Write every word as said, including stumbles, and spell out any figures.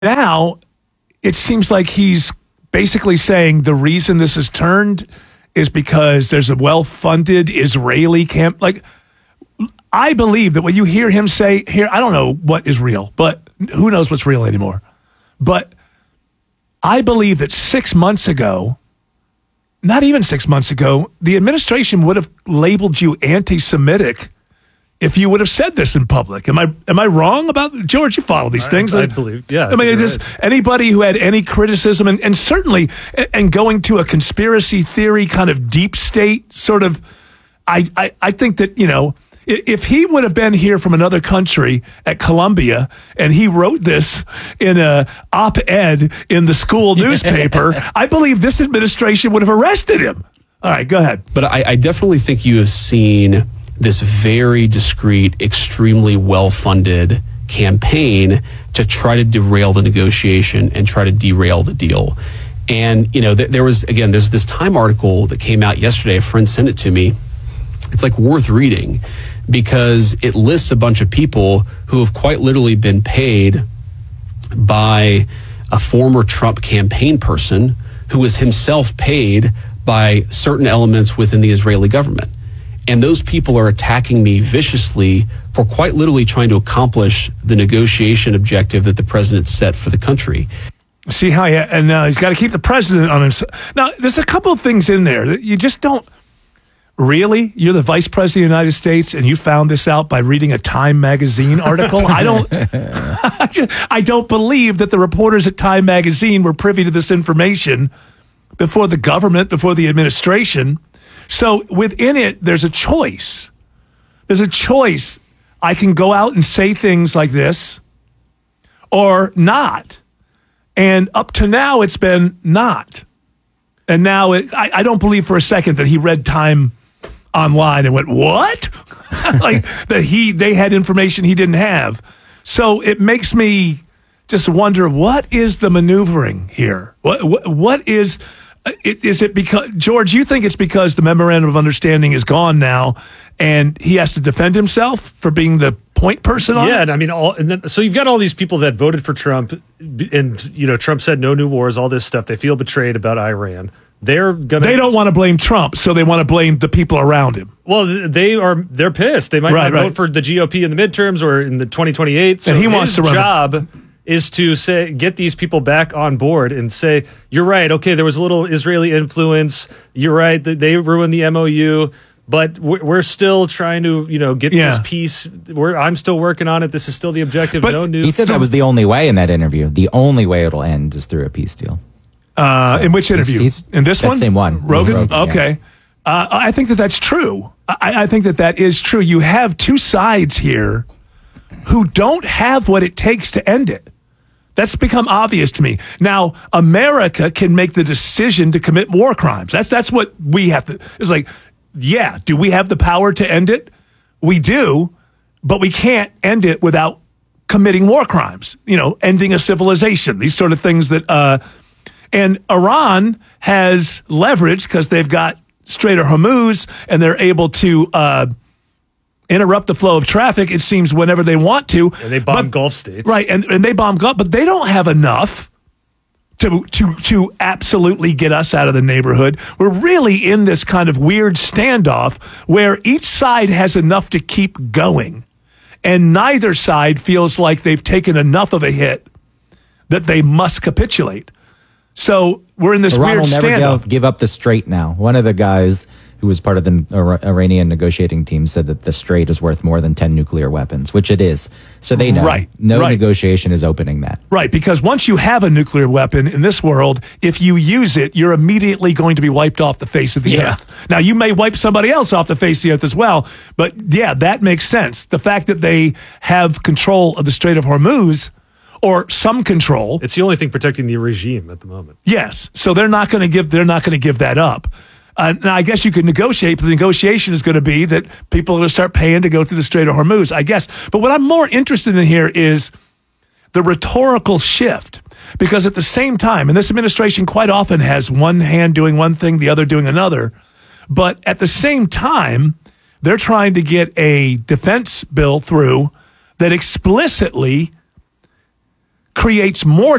Now, it seems like he's basically saying the reason this has turned is because there's a well-funded Israeli camp. Like, I believe that when you hear him say here, I don't know what is real, but who knows what's real anymore. But I believe that six months ago, not even six months ago, the administration would have labeled you anti-Semitic if you would have said this in public. Am I am I wrong about George? You follow these things. I, I believe, yeah. I, I mean, just right. Anybody who had any criticism, and, and certainly, and going to a conspiracy theory kind of deep state sort of, I, I, I think that, you know, if he would have been here from another country at Columbia and he wrote this in a op-ed in the school newspaper, I believe this administration would have arrested him. All right, go ahead. But I, I definitely think you have seen this very discreet, extremely well-funded campaign to try to derail the negotiation and try to derail the deal. And, you know, th- there was, again, there's this Time article that came out yesterday. A friend sent it to me. It's like worth reading because it lists a bunch of people who have quite literally been paid by a former Trump campaign person who was himself paid by certain elements within the Israeli government. And those people are attacking me viciously for quite literally trying to accomplish the negotiation objective that the president set for the country. See how he, and uh, he's got to keep the president on himself. Now, there's a couple of things in there that you just don't, really? You're the vice president of the United States and you found this out by reading a Time magazine article? I don't, I don't believe that the reporters at Time magazine were privy to this information before the government, before the administration. So within it, there's a choice. There's a choice. I can go out and say things like this or not. And up to now, it's been not. And now it, I, I don't believe for a second that he read Time online and went, what? Like that he they had information he didn't have. So it makes me just wonder, what is the maneuvering here? What what, what is... Is it because, George, you think it's because the memorandum of understanding is gone now and he has to defend himself for being the point person on yeah, it? Yeah, and I mean, all, and then, so you've got all these people that voted for Trump and, you know, Trump said no new wars, all this stuff. They feel betrayed about Iran. They're gonna. They don't want to blame Trump, so they want to blame the people around him. Well, they are. They're pissed. They might right, not right. vote for the G O P in the midterms or in the twenty twenty-eight. So and he his wants to run job it. is to say, get these people back on board and say, you're right. Okay, there was a little Israeli influence. You're right. They ruined the M O U, but we're still trying to, you know, get yeah. this peace. We're, I'm still working on it. This is still the objective. But no new. He said that was the only way in that interview. The only way it'll end is through a peace deal. Uh, so in which interview? He's, he's, in this that one? Same one. Rogan? Rogan okay. Yeah. Uh, I think that that's true. I, I think that that is true. You have two sides here who don't have what it takes to end it. That's become obvious to me. Now, America can make the decision to commit war crimes. That's that's what we have to. It's like, yeah, do we have the power to end it? We do, but we can't end it without committing war crimes. You know, ending a civilization. These sort of things that, uh, and Iran has leverage because they've got Strait of Hormuz and they're able to uh, interrupt the flow of traffic, it seems, whenever they want to. And they bomb but, Gulf states. Right, and, and they bomb Gulf, but they don't have enough to, to, to absolutely get us out of the neighborhood. We're really in this kind of weird standoff where each side has enough to keep going, and neither side feels like they've taken enough of a hit that they must capitulate. So we're in this Iran weird will never standoff. give, give up the Strait now. One of the guys who was part of the Iranian negotiating team said that the Strait is worth more than ten nuclear weapons, which it is. So they know. Right, no right. negotiation is opening that. Right, because once you have a nuclear weapon in this world, if you use it, you're immediately going to be wiped off the face of the Yeah. earth. Now, you may wipe somebody else off the face of the earth as well, but yeah, that makes sense. The fact that they have control of the Strait of Hormuz, or some control. It's the only thing protecting the regime at the moment. Yes, so they're not going to give they're not going to give that up. Uh, now, I guess you could negotiate, but the negotiation is going to be that people are going to start paying to go through the Strait of Hormuz, I guess. But what I'm more interested in here is the rhetorical shift, because at the same time, and this administration quite often has one hand doing one thing, the other doing another, but at the same time, they're trying to get a defense bill through that explicitly creates more